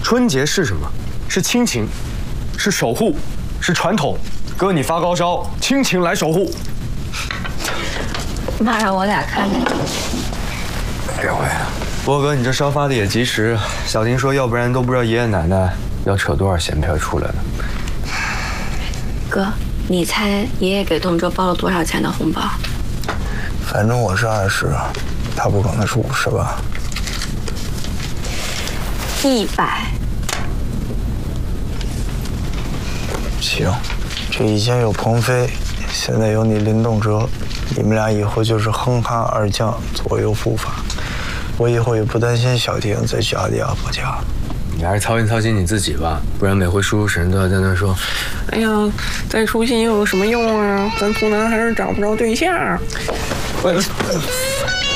春节是什么？是亲情，是守护，是传统。哥，你发高烧，亲情来守护。 妈让我俩看看。 别回了。不过哥，你这烧发的也及时。小婷说，要不然都不知道爷爷奶奶要扯多少闲篇出来了。 哥，你猜爷爷给东哲包了多少钱的红包？ 反正我是20，他不可能是50吧 ？100。 行，这以前有鹏飞，现在有你林动哲，你们俩以后就是哼哈二将，左右护法。我以后也不担心小婷在家里不家。 你还是操心操心你自己吧，不然每回叔叔婶都要在那说：“哎呀，再出息又有什么用啊？咱图男孩找不着对象。”